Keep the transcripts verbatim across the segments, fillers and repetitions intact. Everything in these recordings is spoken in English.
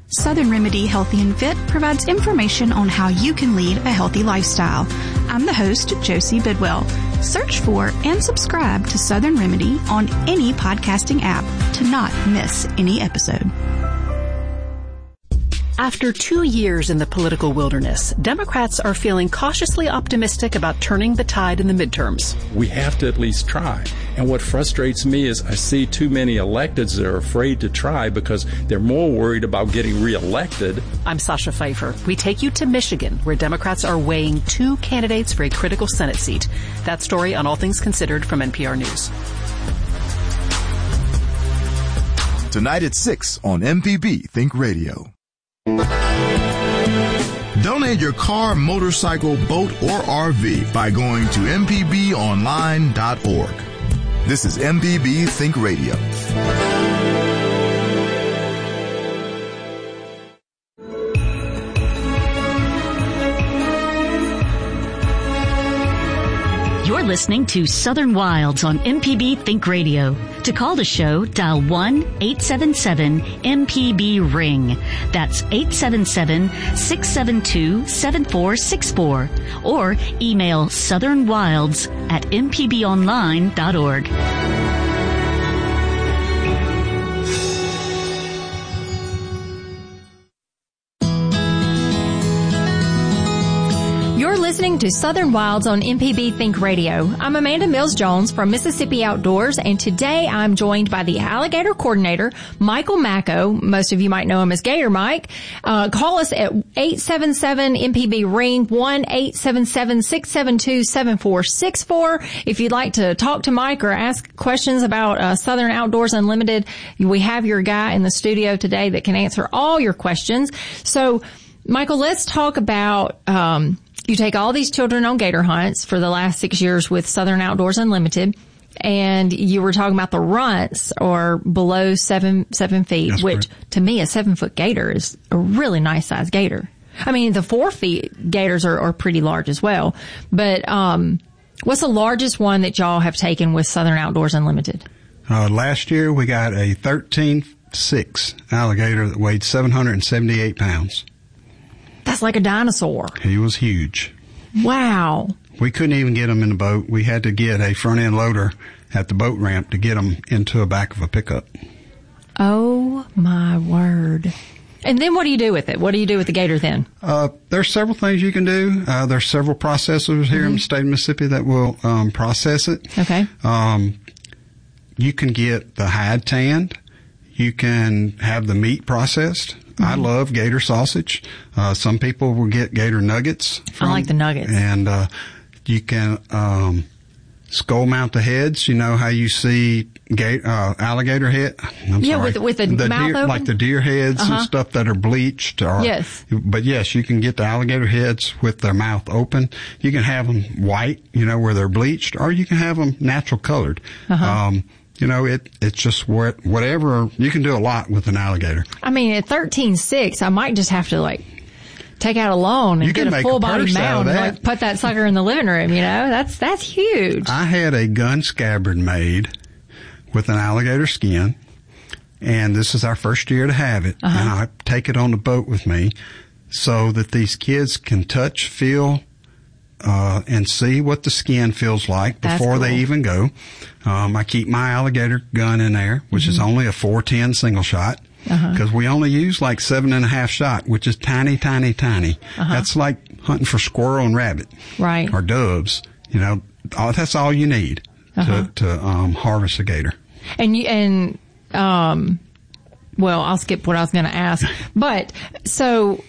Southern Remedy Healthy and Fit provides information on how you can lead a healthy lifestyle. I'm the host, Josie Bidwell. Search for and subscribe to Southern Remedy on any podcasting app to not miss any episode. After two years in the political wilderness, Democrats are feeling cautiously optimistic about turning the tide in the midterms. We have to at least try. And what frustrates me is I see too many electeds that are afraid to try because they're more worried about getting reelected. I'm Sasha Pfeiffer. We take you to Michigan, where Democrats are weighing two candidates for a critical Senate seat. That story on All Things Considered from N P R News. Tonight at six on M P B Think Radio. Donate your car, motorcycle, boat, or R V by going to m p b online dot org. This is M P B Think Radio. You're listening to Southern Wilds on M P B Think Radio. To call the show, dial one eight seven seven M P B ring. That's eight seven seven, six seven two, seven four six four. Or email southernwilds at m p b online dot org. You're listening to Southern Wilds on M P B Think Radio. I'm Amanda Mills-Jones from Mississippi Outdoors, and today I'm joined by the alligator coordinator, Michael Macko. Most of you might know him as Gator Mike. Uh, call us at eight seven seven M P B ring, one eight seven seven, six seven two, seven four six four. If you'd like to talk to Mike or ask questions about uh, Southern Outdoors Unlimited, we have your guy in the studio today that can answer all your questions. So, Michael, let's talk about... Um, You take all these children on gator hunts for the last six years with Southern Outdoors Unlimited, and you were talking about the runts or below seven seven feet, That's which correct. to me a seven foot gator is a really nice sized gator. I mean, the four feet gators are, are pretty large as well. But um, what's the largest one that y'all have taken with Southern Outdoors Unlimited? Uh, last year we got a thirteen six alligator that weighed seven hundred seventy-eight pounds. That's like a dinosaur. He was huge. Wow. We couldn't even get him in the boat. We had to get a front end loader at the boat ramp to get him into the back of a pickup. Oh my word. And then what do you do with it? What do you do with the gator then? Uh, there's several things you can do. Uh, there's several processors here mm-hmm. in the state of Mississippi that will um, process it. Okay. Um, you can get the hide tanned. You can have the meat processed. Mm-hmm. I love gator sausage. Uh, some people will get gator nuggets. From, I like the nuggets. And uh, you can um, skull mount the heads. You know how you see gator, uh, alligator head? I'm yeah, sorry. with with the, the mouth deer, open? like the deer heads uh-huh. and stuff that are bleached. Or, yes. But yes, you can get the alligator heads with their mouth open. You can have them white, you know, where they're bleached, or you can have them natural colored. Uh-huh. Um, You know, it, it's just what, whatever, you can do a lot with an alligator. I mean, at thirteen six, I might just have to, like, take out a loan and you get a full body mount and, like, put that sucker in the living room, you know? That's, that's huge. I had a gun scabbard made with an alligator skin, and this is our first year to have it. Uh-huh. And I take it on the boat with me so that these kids can touch, feel, Uh, and see what the skin feels like before cool. they even go. Um, I keep my alligator gun in there, which mm-hmm. is only a four ten single shot, because uh-huh. we only use like seven and a half shot, which is tiny, tiny, tiny. Uh-huh. That's like hunting for squirrel and rabbit, right? Or doves. You know, all, that's all you need uh-huh. to to um, harvest a gator. And you and um, well, I'll skip what I was going to ask, but so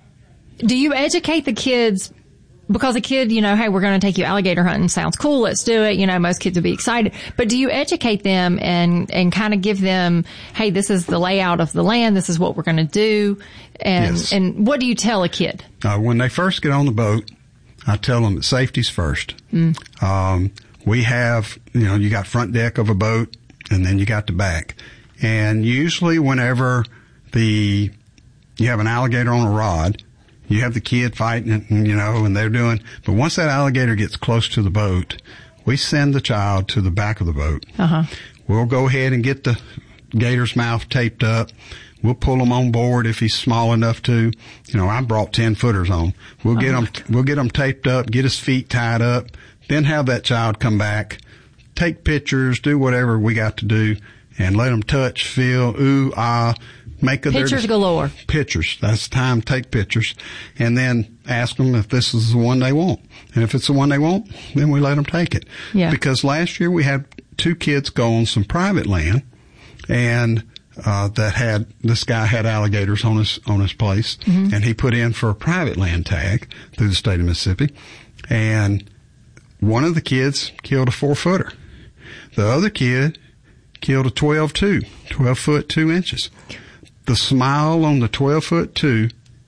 do you educate the kids? Because a kid, you know, hey, we're going to take you alligator hunting. Sounds cool. Let's do it. You know, most kids would be excited. But do you educate them and, and kind of give them, hey, this is the layout of the land. This is what we're going to do. And, yes. and what do you tell a kid? Uh, when they first get on the boat, I tell them that safety's first. Mm. Um, we have, you know, you got front deck of a boat and then you got the back. And usually whenever the, you have an alligator on a rod, you have the kid fighting it, and, you know, and they're doing, but once that alligator gets close to the boat, we send the child to the back of the boat. Uh-huh. We'll go ahead and get the, gator's mouth taped up. We'll pull them on board if he's small enough to. You know, I brought ten footers on. We'll get Oh, him, we'll get him taped up, get his feet tied up, then have that child come back, take pictures, do whatever we got to do, and let them touch, feel, ooh, ah, make a Pictures their, galore. Pictures. That's the time to take pictures, and then ask them if this is the one they want. And if it's the one they want, then we let them take it. Yeah. Because last year we had two kids go on some private land, and uh that had this guy had alligators on his on his place, Mm-hmm. and he put in for a private land tag through the state of Mississippi, and one of the kids killed a four footer. The other kid killed a twelve two, twelve foot two inches. The smile on the twelve foot two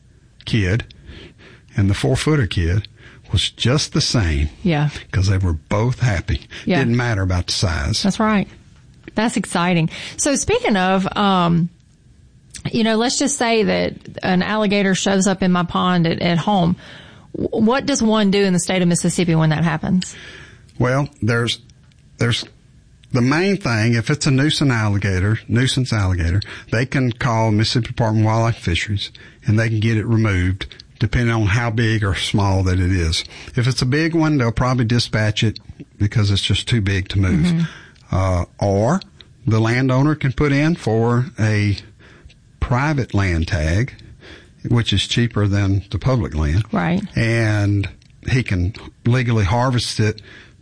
kid and the four footer kid was just the same. Yeah. Because they were both happy. Yeah. Didn't matter about the size. That's right. That's exciting. So speaking of, um, you know, let's just say that an alligator shows up in my pond at, at home. W- What does one do in the state of Mississippi when that happens? Well, there's, there's the main thing, if it's a nuisance alligator, nuisance alligator, they can call Mississippi Department of Wildlife and Fisheries and they can get it removed depending on how big or small that it is. If it's a big one, they'll probably dispatch it because it's just too big to move. Mm-hmm. Uh, or the landowner can put in for a private land tag, which is cheaper than the public land. Right. And he can legally harvest it.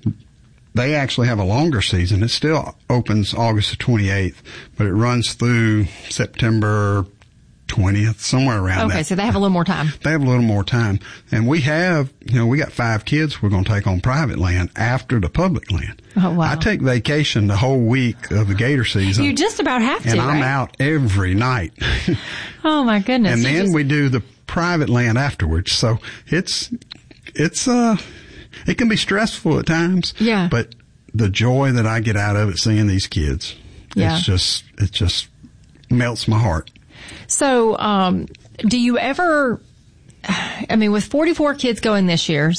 They actually have a longer season. It still opens August the twenty-eighth, but it runs through September twentieth, somewhere around that. Okay, so they have a little more time. They have a little more time. And we have, you know, we got five kids we're going to take on private land after the public land. Oh, wow. I take vacation the whole week of the gator season. You just about have to, And I'm right? out every night. Oh, my goodness. And You then just- we do the private land afterwards. So it's, it's, uh, it can be stressful at times. Yeah. But the joy that I get out of it seeing these kids, Yeah. it's just, it just melts my heart. So, um, do you ever, I mean, with forty-four kids going this year,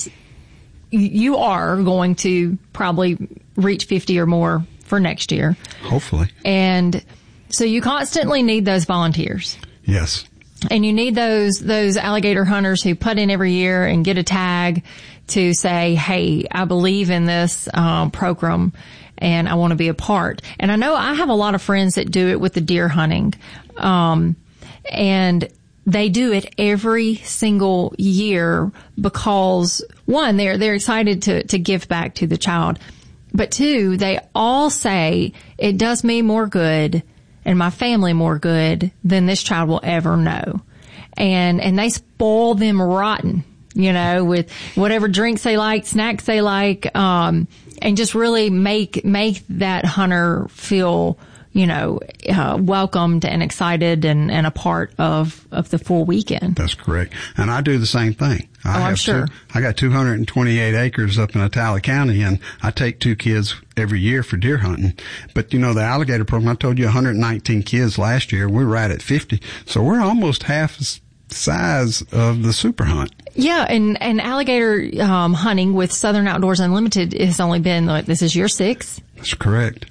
you are going to probably reach fifty or more for next year. Hopefully. And so you constantly need those volunteers. Yes. And you need those, those alligator hunters who put in every year and get a tag to say, hey, I believe in this, um, program and I want to be a part. And I know I have a lot of friends that do it with the deer hunting. Um, and they do it every single year because one, they're, they're excited to, to give back to the child. But two, they all say it does me more good and my family more good than this child will ever know. And, and they spoil them rotten, you know, with whatever drinks they like, snacks they like, um, and just really make, make that hunter feel, you know, uh, welcomed and excited and, and a part of, of the full weekend. That's correct. And I do the same thing. I Oh, I'm have sure. Two, I got two hundred twenty-eight acres up in Attala County, and I take two kids every year for deer hunting. But, you know, the alligator program, I told you one hundred nineteen kids last year. We're right at fifty. So we're almost half the size of the super hunt. Yeah, and, and alligator um, hunting with Southern Outdoors Unlimited has only been, like, this is year six. That's correct.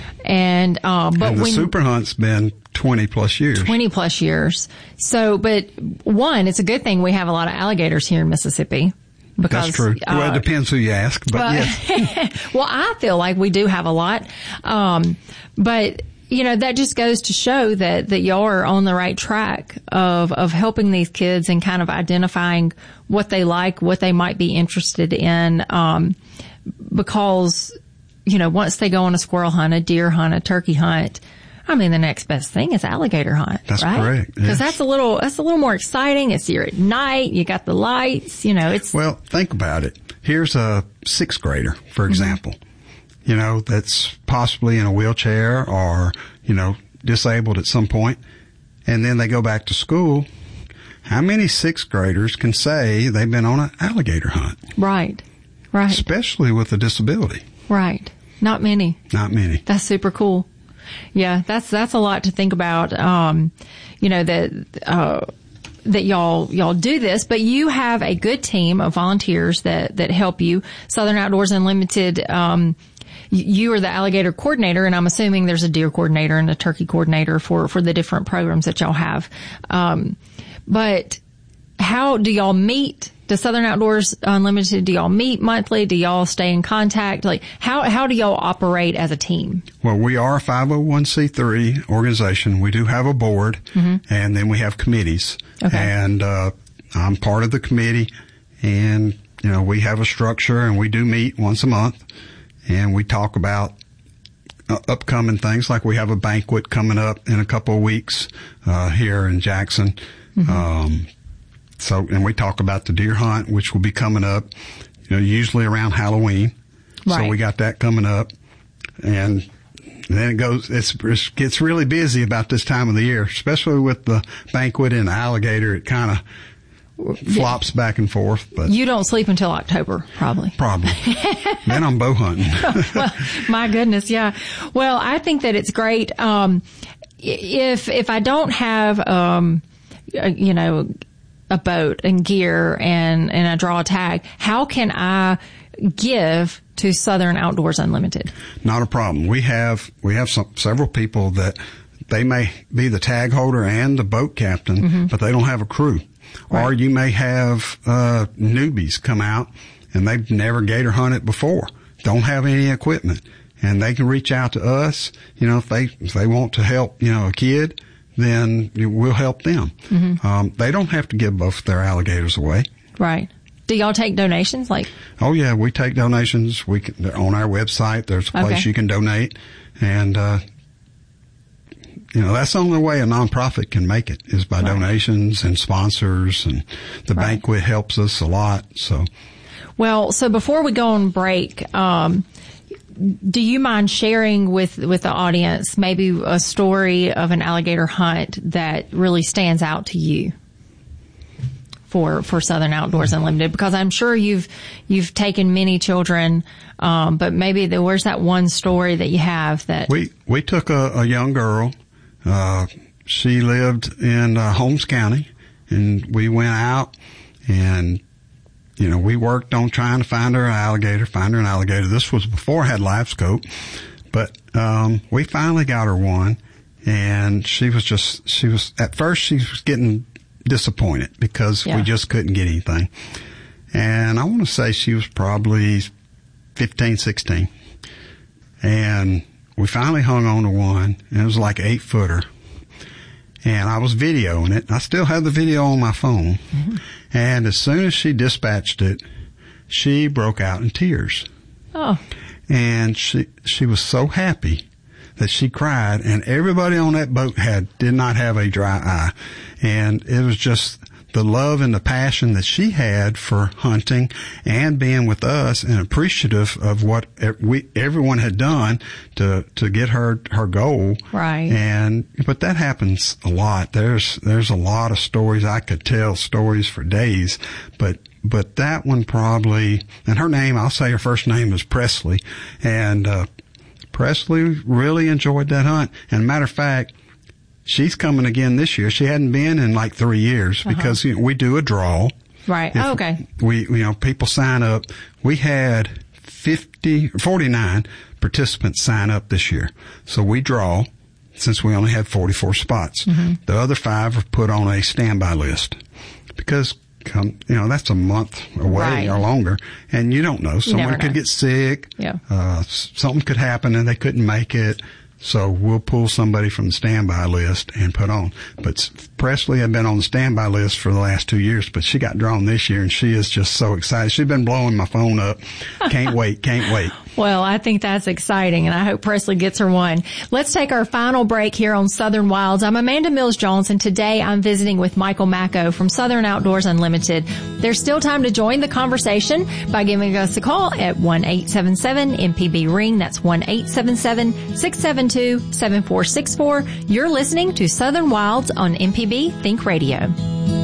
And, uh, but and the when, super hunt's been twenty plus years. twenty plus years. So, but one, it's a good thing we have a lot of alligators here in Mississippi. Because, That's true. Uh, well, it depends who you ask, but well, yes. well, I feel like we do have a lot. Um, but, you know, that just goes to show that, that y'all are on the right track of, of helping these kids and kind of identifying what they like, what they might be interested in. Um, because, you know, once they go on a squirrel hunt, a deer hunt, a turkey hunt, I mean, the next best thing is alligator hunt. That's right? correct, Because yes. that's a little, that's a little more exciting. It's here at night. You got the lights, you know, it's. Well, think about it. Here's a sixth grader, for example, mm-hmm. you know, that's possibly in a wheelchair or, you know, disabled at some point, and then they go back to school. How many sixth graders can say they've been on an alligator hunt? Right. Right. Especially with a disability. Right. Not many. Not many. That's super cool. Yeah, that's that's a lot to think about. Um, you know that uh, that y'all y'all do this, but you have a good team of volunteers that that help you. Southern Outdoors Unlimited. Um, you are the alligator coordinator, and I'm assuming there's a deer coordinator and a turkey coordinator for, for the different programs that y'all have. Um, but how do y'all meet? Does Southern Outdoors Unlimited, do y'all meet monthly? Do y'all stay in contact? Like, how, how do y'all operate as a team? Well, we are a five oh one c three organization. We do have a board, mm-hmm. and then we have committees. Okay. And, uh, I'm part of the committee, and, you know, we have a structure, and we do meet once a month, and we talk about uh, upcoming things, like we have a banquet coming up in a couple of weeks, uh, here in Jackson. Mm-hmm. Um, So, and we talk about the deer hunt, which will be coming up, you know, usually around Halloween. Right. So we got that coming up. And then it goes, it's, it gets really busy about this time of the year, especially with the banquet and the alligator. It kind of flops back and forth. But you don't sleep until October, probably. Probably. Then I'm bow hunting. Well, my goodness, yeah. Well, I think that it's great. Um, if, if I don't have, um, you know, a boat and gear and, and I draw a tag, how can I give to Southern Outdoors Unlimited? Not a problem. We have, we have some, several people that they may be the tag holder and the boat captain, mm-hmm. but they don't have a crew. Right. Or you may have, uh, newbies come out and they've never gator hunted before, don't have any equipment, and they can reach out to us. You know, if they, if they want to help, you know, a kid, then we'll help them. Mm-hmm. Um, they don't have to give both their alligators away. Right. Do y'all take donations? Like? Oh yeah, we take donations. We can, on our website, there's a place okay. you can donate. And, uh, you know, that's the only way a nonprofit can make it, is by right. donations and sponsors, and the right. banquet helps us a lot. So. Well, so before we go on break, um, do you mind sharing with, with the audience maybe a story of an alligator hunt that really stands out to you for, for Southern Outdoors Unlimited? Because I'm sure you've, you've taken many children, um, but maybe the, where's that one story that you have that? We, we took a, a young girl, uh, she lived in uh, Holmes County, and we went out and, you know, we worked on trying to find her an alligator, find her an alligator. This was before I had live scope, but, um, we finally got her one, and she was just, she was, at first she was getting disappointed because yeah. we just couldn't get anything. And I want to say she was probably fifteen, sixteen. And we finally hung on to one, and it was like eight footer. And I was videoing it. I still have the video on my phone. Mm-hmm. And as soon as she dispatched it, she broke out in tears. Oh. And she, she was so happy that she cried, and everybody on that boat had, did not have a dry eye. And it was just the love and the passion that she had for hunting and being with us, and appreciative of what we, everyone had done to, to get her, her goal. Right. And, but that happens a lot. There's, there's a lot of stories. I could tell stories for days, but, but that one probably, and her name, I'll say her first name is Presley, and, uh, Presley really enjoyed that hunt. And matter of fact, she's coming again this year. She hadn't been in like three years uh-huh. because you know, we do a draw. Right. Oh, okay. We, you know, people sign up. We had fifty, forty-nine participants sign up this year. So we draw, since we only had forty-four spots. Mm-hmm. The other five are put on a standby list because, come, you know, that's a month away right. or longer, and you don't know. Someone could know. get sick. Yeah. Uh, something could happen and they couldn't make it. So we'll pull somebody from the standby list and put on. But Presley had been on the standby list for the last two years, but she got drawn this year, and she is just so excited. She's been blowing my phone up. Can't wait, can't wait. Well, I think that's exciting, and I hope Presley gets her one. Let's take our final break here on Southern Wilds. I'm Amanda Mills-Jones, and today I'm visiting with Michael Macko from Southern Outdoors Unlimited. There's still time to join the conversation by giving us a call at one eight seven seven M P B ring. That's one eight seven seven six seven two seven four six four. You're listening to Southern Wilds on M P B Think Radio.